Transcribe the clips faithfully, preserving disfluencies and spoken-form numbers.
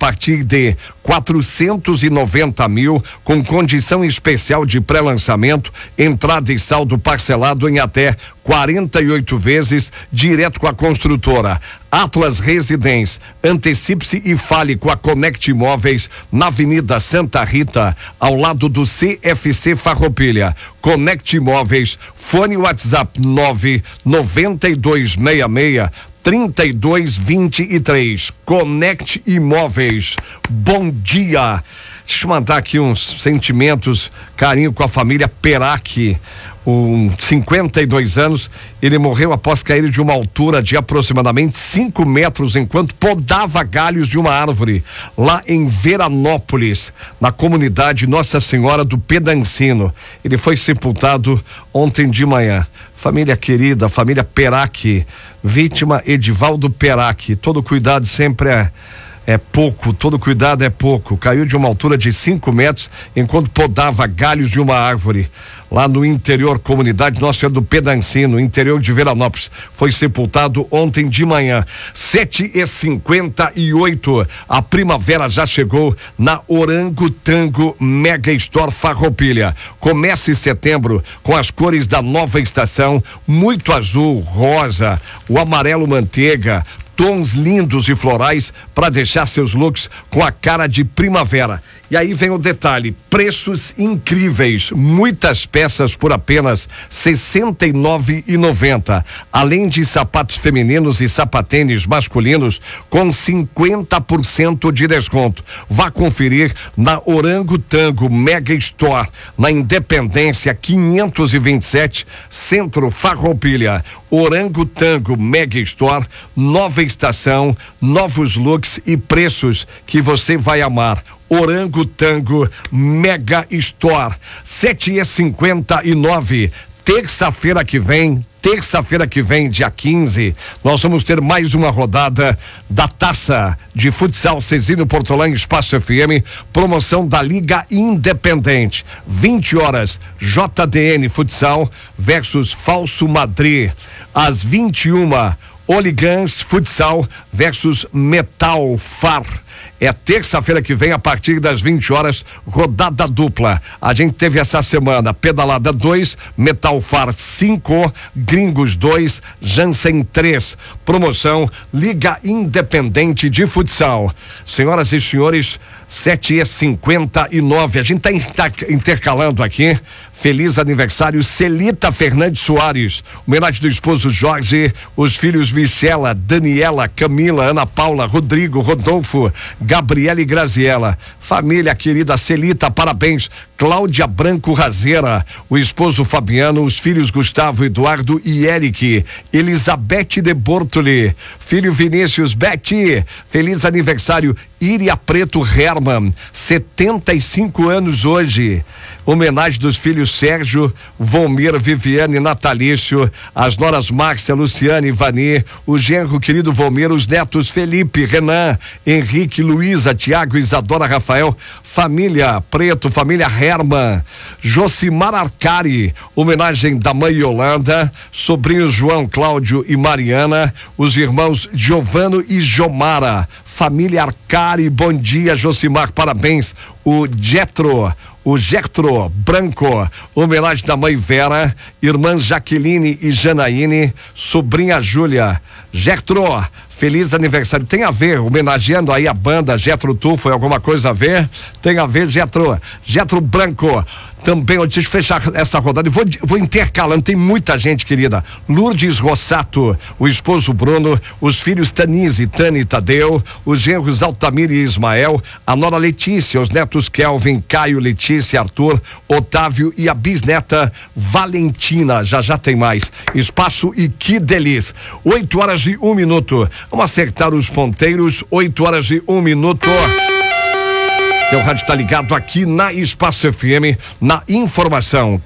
partir de quatrocentos e noventa mil, com condição especial de pré-lançamento, entrada e saldo parcelado em até quarenta e oito vezes, direto com a construtora. Atlas Residência, antecipe-se e fale com a Connect Imóveis na Avenida Santa Rita, ao lado do C F C Farroupilha. Connect Imóveis, fone WhatsApp nove nove dois seis seis trinta e dois vinte e três. Connect Imóveis. Bom dia. Deixa eu mandar aqui uns sentimentos, carinho com a família Perac. Com cinquenta e dois anos, ele morreu após cair de uma altura de aproximadamente cinco metros enquanto podava galhos de uma árvore lá em Veranópolis, na comunidade Nossa Senhora do Pedancino. Ele foi sepultado ontem de manhã. Família querida, família Perac, vítima Edivaldo Perac. Todo cuidado sempre é É pouco, todo cuidado é pouco. Caiu de uma altura de cinco metros enquanto podava galhos de uma árvore. Lá no interior, comunidade Nossa Senhora do Pedancino, interior de Veranópolis. Foi sepultado ontem de manhã. sete e cinquenta e oito. A primavera já chegou na Orangotango Mega Store Farroupilha. Comece setembro com as cores da nova estação: muito azul, rosa, o amarelo manteiga. Tons lindos e florais para deixar seus looks com a cara de primavera. E aí vem o detalhe: preços incríveis, muitas peças por apenas sessenta e nove reais e noventa centavos, além de sapatos femininos e sapatênis masculinos com cinquenta por cento de desconto. Vá conferir na Orangotango Mega Store, na Independência quinhentos e vinte e sete, Centro Farroupilha. Orangotango Mega Store, nova estação, novos looks e preços que você vai amar. Orangotango Mega Store. Sete e cinquenta e nove. Terça-feira que vem, terça-feira que vem, dia quinze, nós vamos ter mais uma rodada da Taça de Futsal Cezinho Portolã Espaço F M, promoção da Liga Independente. vinte horas, J D N Futsal versus Falso Madrid. Às vinte e uma, Oligans Futsal versus Metal Far. É terça-feira que vem, a partir das vinte horas, rodada dupla. A gente teve essa semana Pedalada dois, Metal Far cinco, Gringos dois, Jansen três. Promoção Liga Independente de Futsal. Senhoras e senhores, sete e cinquenta e nove. A gente está intercalando aqui. Feliz aniversário Celita Fernandes Soares, homenagem do esposo Jorge, os filhos Michela, Daniela, Camila, Ana Paula, Rodrigo, Rodolfo, Gabriela e Graziela. Família querida Celita, parabéns. Cláudia Branco Razeira, o esposo Fabiano, os filhos Gustavo, Eduardo e Eric, Elizabeth de Bortoli, filho Vinícius, Betty, feliz aniversário. Iria Preto Herman, setenta e cinco anos hoje. Homenagem dos filhos Sérgio, Volmir, Viviane, Natalício, as noras Márcia, Luciane, Ivani, o genro querido Volmir, os netos Felipe, Renan, Henrique, Luísa, Tiago, Isadora, Rafael, família Preto, família Herman, Josimar Arcari, homenagem da mãe Yolanda, sobrinhos João, Cláudio e Mariana, os irmãos Giovano e Jomara, família Arcari, bom dia, Josimar, parabéns. O Getro, o Getro Branco, homenagem da mãe Vera, irmãs Jaqueline e Janaíne, sobrinha Júlia. Getro, feliz aniversário. Tem a ver, homenageando aí a banda Getro Tu, foi alguma coisa a ver? Tem a ver, Getro. Getro Branco. Também, deixa eu fechar essa rodada e vou, vou intercalando, tem muita gente querida. Lourdes Rossato, o esposo Bruno, os filhos Tanise, Tani e Tadeu, os genros Altamir e Ismael, a nora Letícia, os netos Kelvin, Caio, Letícia, Arthur, Otávio e a bisneta Valentina. Já já tem mais espaço e que delícia. Oito horas e um minuto. Vamos acertar os ponteiros. Oito horas e um minuto. Teu rádio está ligado aqui na Espaço F M, na informação.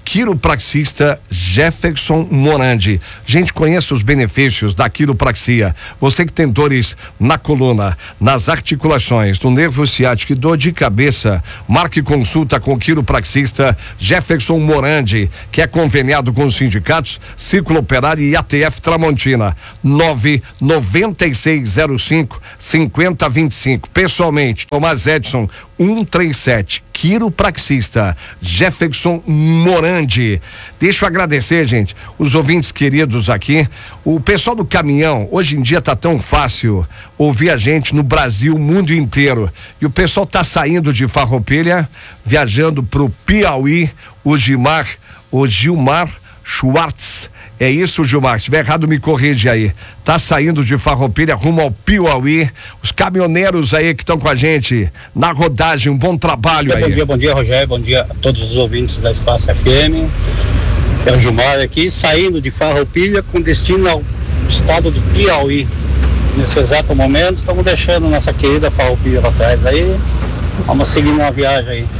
quiropraxista Jefferson Morandi. Gente, conheça os benefícios da quiropraxia. Você que tem dores na coluna, nas articulações, no nervo ciático e dor de cabeça, marque consulta com o quiropraxista Jefferson Morandi, que é conveniado com os sindicatos Círculo Operário e A T F Tramontina. nove nove seis zero cinco cinco zero dois cinco. Pessoalmente, Tomás Edson um três sete. Quiropraxista Jefferson Morandi. Deixa eu agradecer, gente, os ouvintes queridos aqui. O pessoal do caminhão, hoje em dia tá tão fácil ouvir a gente no Brasil, mundo inteiro. E o pessoal tá saindo de Farroupilha, viajando pro Piauí. O Gilmar, o Gilmar Schwartz. É isso, Gilmar. Se tiver errado, me corrige aí. Tá saindo de Farroupilha rumo ao Piauí. Os caminhoneiros aí que estão com a gente na rodagem. Um bom trabalho aí. Bom dia, bom dia, Rogério. Bom dia a todos os ouvintes da Espaço F M. É o Gilmar aqui, saindo de Farroupilha com destino ao estado do Piauí. Nesse exato momento, estamos deixando nossa querida Farroupilha para trás aí. Vamos seguir uma viagem aí.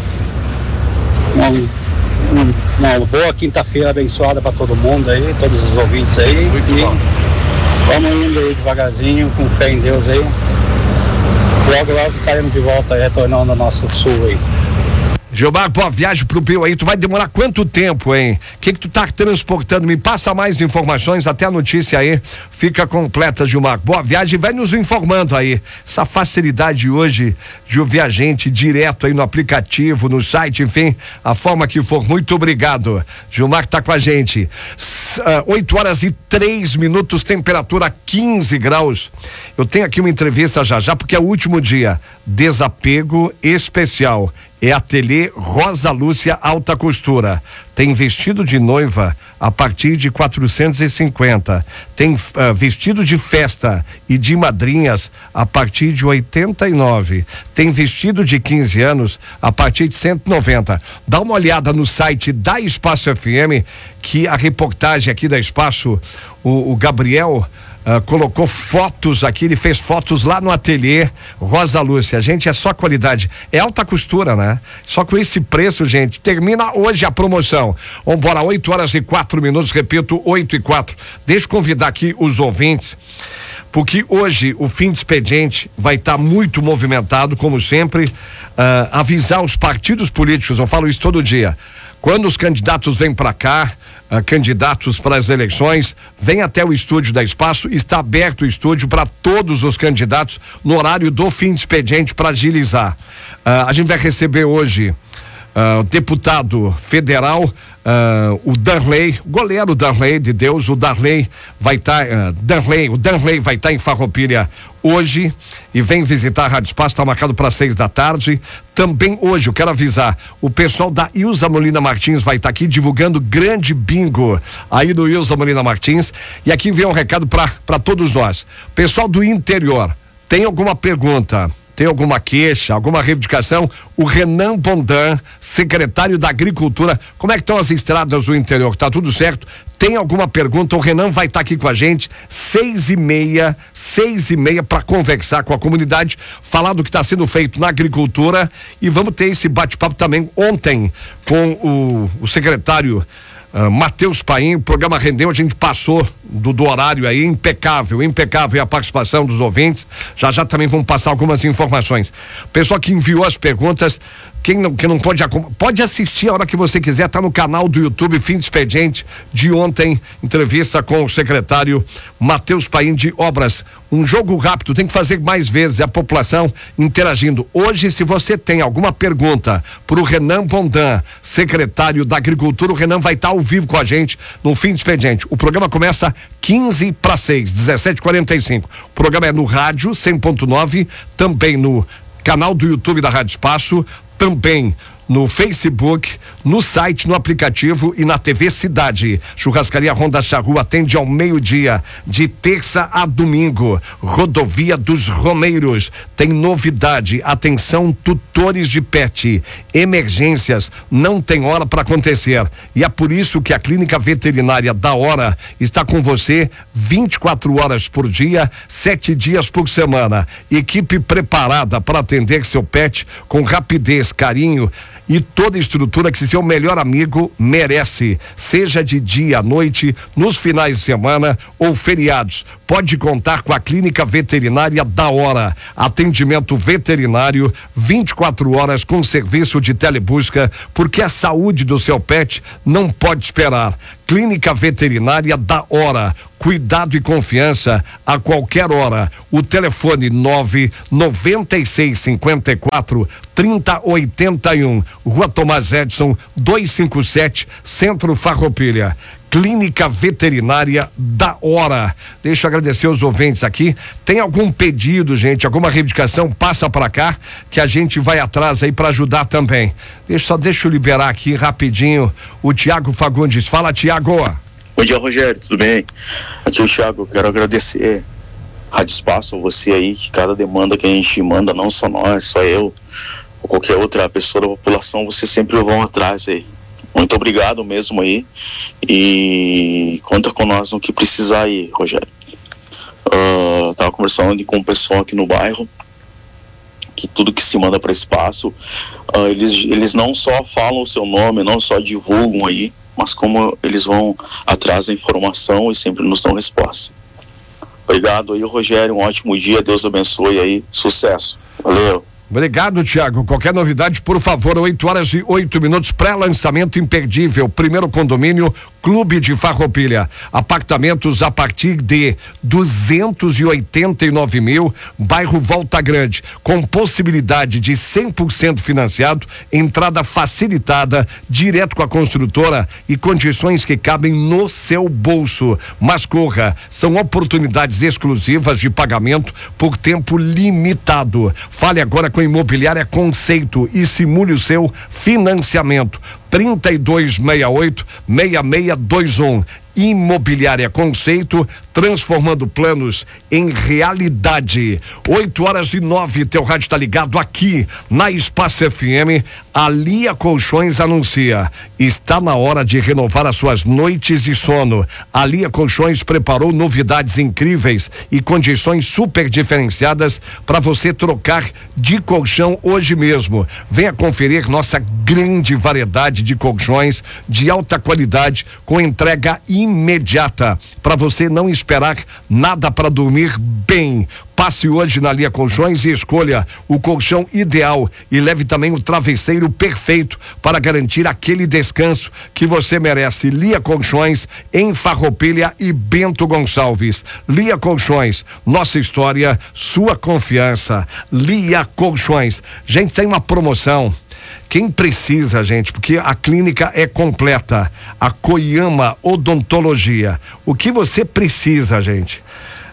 Uma, uma boa quinta-feira abençoada para todo mundo aí, todos os ouvintes aí. Muito e bom. Vamos indo aí devagarzinho, com fé em Deus aí. Logo, logo estaremos de volta aí, retornando ao nosso sul aí. Gilmar, boa viagem pro Piauí. Tu vai demorar quanto tempo, hein? O que que tu tá transportando? Me passa mais informações, até a notícia aí fica completa, Gilmar. Boa viagem, vai nos informando aí. Essa facilidade hoje de ouvir a gente direto aí no aplicativo, no site, enfim, a forma que for. Muito obrigado. Gilmar tá com a gente. oito horas e três minutos, temperatura quinze graus. Eu tenho aqui uma entrevista já já, porque é o último dia. Desapego especial. É Ateliê Rosa Lúcia Alta Costura. Tem vestido de noiva a partir de quatrocentos e cinquenta. Tem uh, vestido de festa e de madrinhas a partir de oitenta e nove. Tem vestido de quinze anos a partir de cento e noventa. Dá uma olhada no site da Espaço F M, que a reportagem aqui da Espaço, o, o Gabriel Uh, colocou fotos aqui, ele fez fotos lá no ateliê Rosa Lúcia. Gente, é só qualidade, é alta costura, né? Só com esse preço, gente, termina hoje a promoção. Vambora, oito horas e quatro minutos, repito, oito e quatro. Deixa eu convidar aqui os ouvintes, porque hoje o fim de expediente vai estar tá muito movimentado, como sempre. Uh, avisar os partidos políticos, eu falo isso todo dia. Quando os candidatos vêm para cá, uh, candidatos para as eleições, vem até o estúdio da Espaço, está aberto o estúdio para todos os candidatos no horário do fim de expediente para agilizar. Uh, a gente vai receber hoje o uh, deputado federal, uh, o Darley, o goleiro Darley de Deus, o Darley vai estar, tá, uh, Darley, o Darley vai estar tá em Farroupilha hoje e vem visitar a Rádio Espaço, está marcado para seis da tarde. Também hoje, eu quero avisar, o pessoal da Ilza Molina Martins vai estar tá aqui divulgando grande bingo aí do Ilza Molina Martins. E aqui vem um recado para todos nós. Pessoal do interior, tem alguma pergunta? Tem alguma queixa, alguma reivindicação? O Renan Bondan, secretário da Agricultura, como é que estão as estradas do interior? Tá tudo certo? Tem alguma pergunta? O Renan vai estar tá aqui com a gente, seis e meia, seis e meia, para conversar com a comunidade, falar do que está sendo feito na agricultura, e vamos ter esse bate-papo também ontem com o, o secretário Uh, Matheus Paim. O programa rendeu, a gente passou do, do horário aí, impecável, impecável a participação dos ouvintes. Já já também vamos passar algumas informações. Pessoal que enviou as perguntas, quem não, que não pode, pode assistir a hora que você quiser, tá no canal do YouTube Fim de Expediente de ontem, entrevista com o secretário Matheus Paim de Obras. Um jogo rápido, tem que fazer mais vezes, a população interagindo. Hoje, se você tem alguma pergunta pro Renan Bondan, secretário da Agricultura, o Renan vai estar ao vivo com a gente no Fim de Expediente. O programa começa quinze para seis, dezessete e quarenta e cinco. O programa é no rádio cem ponto nove, também no canal do YouTube da Rádio Espaço, também no Facebook, no site, no aplicativo e na T V Cidade. Churrascaria Ronda Charru atende ao meio-dia, de terça a domingo. Rodovia dos Romeiros. Tem novidade. Atenção, tutores de pet. Emergências não tem hora para acontecer. E é por isso que a Clínica Veterinária da Hora está com você vinte e quatro horas por dia, sete dias por semana. Equipe preparada para atender seu pet com rapidez, carinho e toda estrutura que seu melhor amigo merece, seja de dia à noite, nos finais de semana ou feriados. Pode contar com a Clínica Veterinária da Hora. Atendimento veterinário vinte e quatro horas com serviço de telebusca, porque a saúde do seu pet não pode esperar. Clínica Veterinária da Hora. Cuidado e confiança a qualquer hora. O telefone nove nove seis cinco quatro trinta oitenta e um. Rua Tomás Edson, duzentos e cinquenta e sete, Centro Farroupilha. Clínica Veterinária da Hora. Deixa eu agradecer os ouvintes aqui. Tem algum pedido, gente, alguma reivindicação, passa para cá que a gente vai atrás aí para ajudar também. Deixa, só deixa eu liberar aqui rapidinho o Tiago Fagundes. Fala, Tiago. Bom dia, Rogério, tudo bem? Aqui é o Thiago, eu quero agradecer Rádio Espaço, a você aí, que cada demanda que a gente manda, não só nós, só eu, ou qualquer outra pessoa da população, vocês sempre vão atrás aí. Muito obrigado mesmo aí, e conta com nós no que precisar aí, Rogério. Uh, tava conversando com o pessoal aqui no bairro, que tudo que se manda para espaço, uh, eles, eles não só falam o seu nome, não só divulgam aí, mas como eles vão atrás da informação e sempre nos dão resposta. Obrigado aí, Rogério, um ótimo dia, Deus abençoe aí, sucesso, valeu. Obrigado, Tiago. Qualquer novidade, por favor, oito horas e oito minutos, pré-lançamento imperdível, primeiro condomínio, Clube de Farroupilha. Apartamentos a partir de duzentos e oitenta e nove mil, bairro Volta Grande, com possibilidade de cem por cento financiado, entrada facilitada, direto com a construtora e condições que cabem no seu bolso. Mas corra, são oportunidades exclusivas de pagamento por tempo limitado. Fale agora com Imobiliária Conceito e simule o seu financiamento. trinta e dois sessenta e oito, sessenta e seis vinte e um. Imobiliária Conceito, transformando planos em realidade. oito horas e nove, teu rádio está ligado aqui na Espaço F M. A Lia Colchões anuncia: está na hora de renovar as suas noites de sono. A Lia Colchões preparou novidades incríveis e condições super diferenciadas para você trocar de colchão hoje mesmo. Venha conferir nossa grande variedade de colchões de alta qualidade com entrega imediata, para você não esperar nada para dormir bem. Passe hoje na Lia Colchões e escolha o colchão ideal e leve também o travesseiro perfeito para garantir aquele descanso que você merece. Lia Colchões em Farroupilha e Bento Gonçalves. Lia Colchões, nossa história, sua confiança. Lia Colchões. Gente, tem uma promoção. Quem precisa, gente, porque a clínica é completa, a Koyama Odontologia. O que você precisa, gente?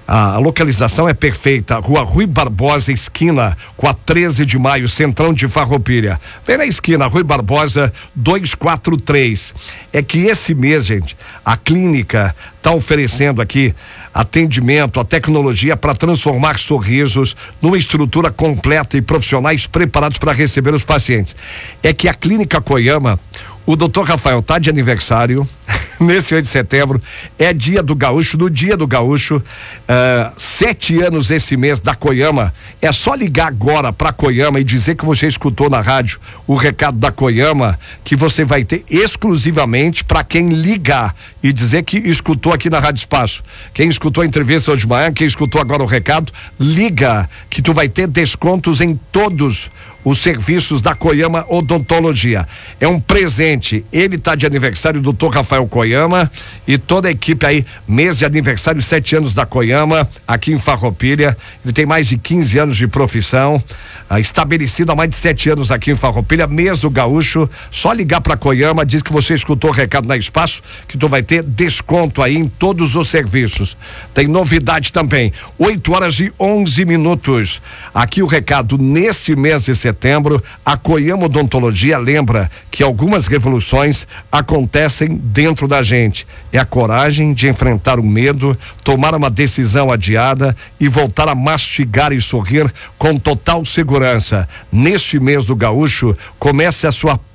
A localização é perfeita, Rua Rui Barbosa, esquina com a treze de maio, centrão de Farroupilha. Vem na esquina, Rui Barbosa duzentos e quarenta e três. É que esse mês, gente, a clínica está oferecendo aqui atendimento, a tecnologia para transformar sorrisos numa estrutura completa e profissionais preparados para receber os pacientes. É que a Clínica Koyama, o doutor Rafael tá de aniversário nesse oito de setembro, é dia do gaúcho, no dia do gaúcho, uh, sete anos esse mês da Koyama. É só ligar agora pra Koyama e dizer que você escutou na rádio o recado da Koyama, que você vai ter exclusivamente para quem ligar e dizer que escutou aqui na Rádio Espaço. Quem escutou a entrevista hoje de manhã, quem escutou agora o recado, liga que tu vai ter descontos em todos os serviços da Koyama Odontologia. É um presente. Ele tá de aniversário, o doutor Rafael Koyama, e toda a equipe aí, mês de aniversário, sete anos da Koyama, aqui em Farroupilha. Ele tem mais de quinze anos de profissão, ah, estabelecido há mais de sete anos aqui em Farroupilha, mês do gaúcho. Só ligar pra Koyama, diz que você escutou o recado na Espaço, que tu vai ter desconto aí em todos os serviços. Tem novidade também, oito horas e onze minutos. Aqui o recado, nesse mês de setembro, Setembro, a Koyama Odontologia lembra que algumas revoluções acontecem dentro da gente. É a coragem de enfrentar o medo, tomar uma decisão adiada e voltar a mastigar e sorrir com total segurança. Neste mês do gaúcho, comece a sua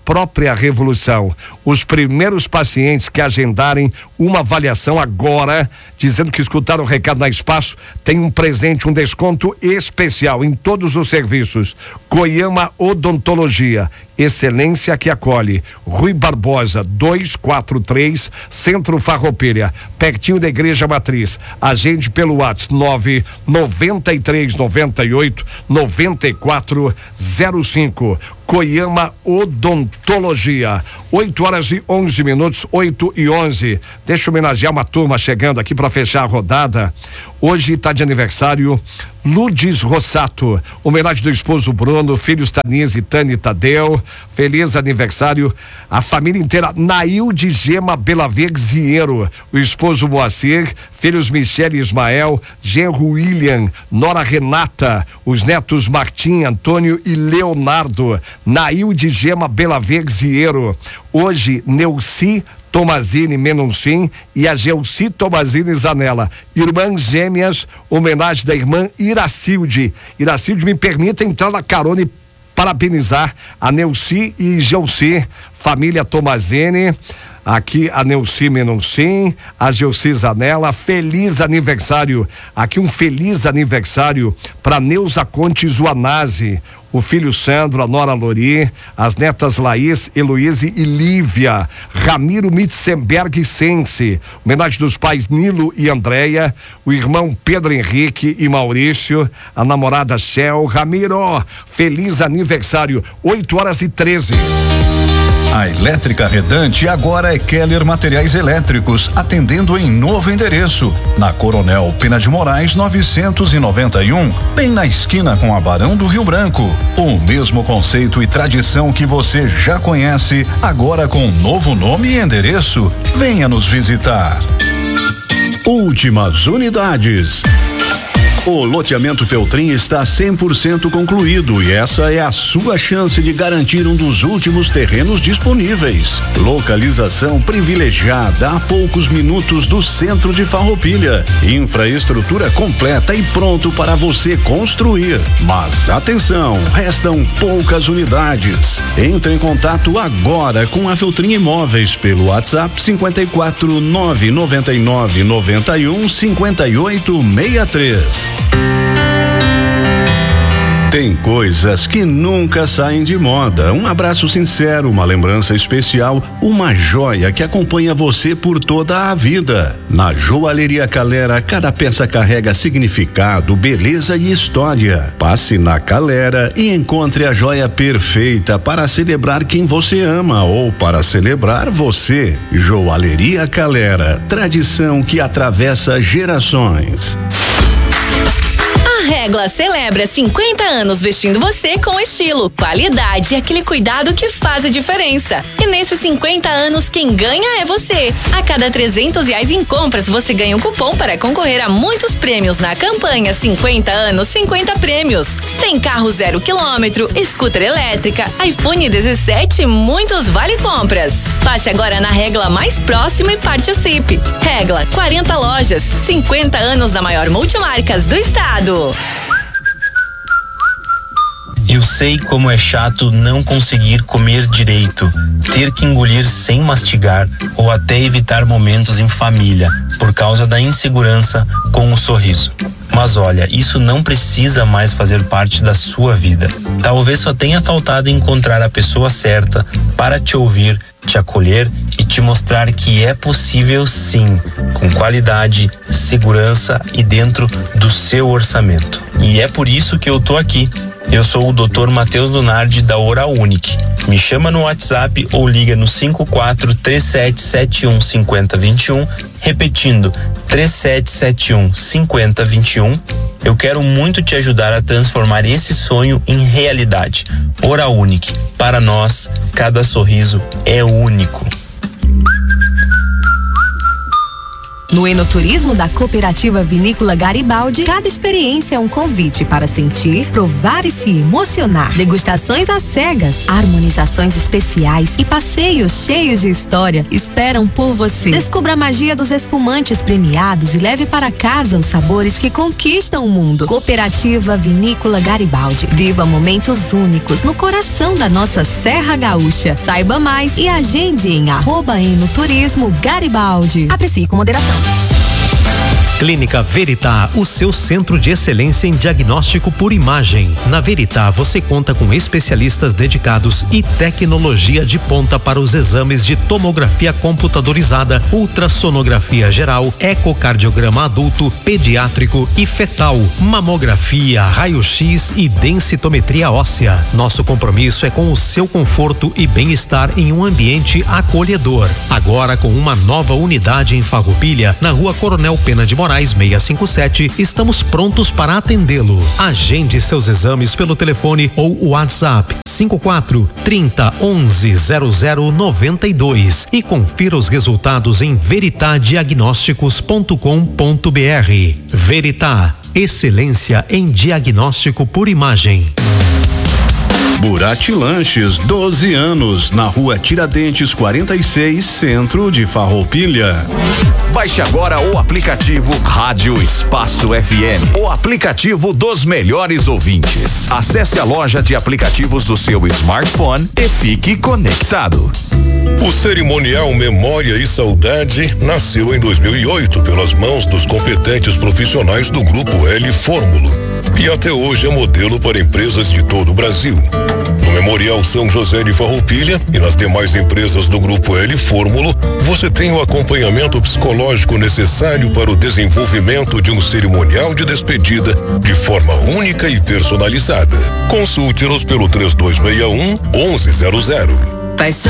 própria revolução. Os primeiros pacientes que agendarem uma avaliação agora, dizendo que escutaram o recado na Espaço, tem um presente, um desconto especial em todos os serviços. Koyama Odontologia, excelência que acolhe. Rui Barbosa, duzentos e quarenta e três, Centro Farroupilha, pertinho da Igreja Matriz. Agende pelo WhatsApp nove nove três nove oito nove quatro zero cinco. Koyama Odontologia. oito horas e onze minutos, oito e onze. Deixa eu homenagear uma turma chegando aqui para fechar a rodada. Hoje está de aniversário Lourdes Rossato, homenagem do esposo Bruno, filhos Tanise, Tani e Tadeu. Feliz aniversário a família inteira. Nailde Gema Belaver Ziero, o esposo Moacir, filhos Michele e Ismael, genro William, nora Renata, os netos Martim, Antônio e Leonardo. Nailde Gema Belaver Ziero. Hoje, Neuci Tomazini Menuncin e a Gelci Tomazini Zanella, irmãs gêmeas, homenagem da irmã Iracilde. Iracilde, me permita entrar na carona e parabenizar a Neuci e Gelci, família Tomazini. Aqui a Neuci Menuncin, a Gelci Zanella, feliz aniversário. Aqui um feliz aniversário para Neuza Conte Zuanazzi, o filho Sandro, a nora Lori, as netas Laís, Heloíse e Lívia, Ramiro Mitzenberg Sense, homenagem dos pais Nilo e Andréia, o irmão Pedro Henrique e Maurício, a namorada Shell. Ramiro, feliz aniversário, oito horas e treze. A Elétrica Redante agora é Keller Materiais Elétricos, atendendo em novo endereço, na Coronel Pena de Moraes novecentos e noventa e um, bem na esquina com a Barão do Rio Branco. O mesmo conceito e tradição que você já conhece, agora com novo nome e endereço. Venha nos visitar. Últimas unidades. O loteamento Feltrin está cem por cento concluído e essa é a sua chance de garantir um dos últimos terrenos disponíveis. Localização privilegiada a poucos minutos do centro de Farroupilha. Infraestrutura completa e pronto para você construir. Mas atenção, restam poucas unidades. Entre em contato agora com a Feltrin Imóveis pelo WhatsApp cinquenta e quatro nove noventa e nove noventa e um cinquenta e oito sessenta e três. Tem coisas que nunca saem de moda. Um abraço sincero, uma lembrança especial, uma joia que acompanha você por toda a vida. Na Joalheria Calera, cada peça carrega significado, beleza e história. Passe na Calera e encontre a joia perfeita para celebrar quem você ama ou para celebrar você. Joalheria Calera, tradição que atravessa gerações. A Regla celebra cinquenta anos vestindo você com estilo, qualidade e aquele cuidado que faz a diferença. E nesses cinquenta anos, quem ganha é você. A cada trezentos reais em compras, você ganha um cupom para concorrer a muitos prêmios na campanha cinquenta anos, cinquenta prêmios. Tem carro zero quilômetro, scooter elétrica, iPhone dezessete e muitos vale compras. Passe agora na Regla mais próxima e participe. Regla, quarenta lojas, cinquenta anos da maior multimarcas do estado. Eu sei como é chato não conseguir comer direito, ter que engolir sem mastigar ou até evitar momentos em família por causa da insegurança com o sorriso. Mas olha, isso não precisa mais fazer parte da sua vida. Talvez só tenha faltado encontrar a pessoa certa para te ouvir, te acolher e te mostrar que é possível sim, com qualidade, segurança e dentro do seu orçamento. E é por isso que eu tô aqui. Eu sou o doutor Matheus Donardi da Oral Unique. Me chama no WhatsApp ou liga no cinco quatro três sete sete um cinco zero dois um, repetindo três sete sete um cinco zero dois um. Eu quero muito te ajudar a transformar esse sonho em realidade. Oral Unique. Para nós, cada sorriso é único. No enoturismo da Cooperativa Vinícola Garibaldi, cada experiência é um convite para sentir, provar e se emocionar. Degustações às cegas, harmonizações especiais e passeios cheios de história esperam por você. Descubra a magia dos espumantes premiados e leve para casa os sabores que conquistam o mundo. Cooperativa Vinícola Garibaldi. Viva momentos únicos no coração da nossa Serra Gaúcha. Saiba mais e agende em arroba enoturismo Garibaldi. Aprecie com moderação. Clínica Veritá, o seu centro de excelência em diagnóstico por imagem. Na Veritá, você conta com especialistas dedicados e tecnologia de ponta para os exames de tomografia computadorizada, ultrassonografia geral, ecocardiograma adulto, pediátrico e fetal, mamografia, raio-x e densitometria óssea. Nosso compromisso é com o seu conforto e bem-estar em um ambiente acolhedor. Agora com uma nova unidade em Farroupilha, na Rua Coronel Pena de Moraes, seiscentos e cinquenta e sete, estamos prontos para atendê-lo. Agende seus exames pelo telefone ou WhatsApp cinco quatro, trinta, onze, zero zero, noventa e dois e confira os resultados em veritá diagnósticos ponto com ponto br. Veritá, excelência em diagnóstico por imagem. Burati Lanches, doze anos, na Rua Tiradentes quarenta e seis, centro de Farroupilha. Baixe agora o aplicativo Rádio Espaço F M, o aplicativo dos melhores ouvintes. Acesse a loja de aplicativos do seu smartphone e fique conectado. O cerimonial Memória e Saudade nasceu em dois mil e oito pelas mãos dos competentes profissionais do Grupo L Fórmulo e até hoje é modelo para empresas de todo o Brasil. No Memorial São José de Farroupilha e nas demais empresas do Grupo L Fórmulo, você tem o acompanhamento psicológico necessário para o desenvolvimento de um cerimonial de despedida de forma única e personalizada. Consulte-nos pelo três dois seis um, um um zero zero. Paixão